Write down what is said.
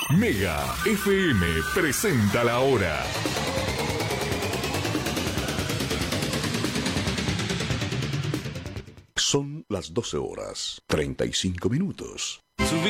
Mega FM presenta la hora. Son las 12 horas, 35 minutos.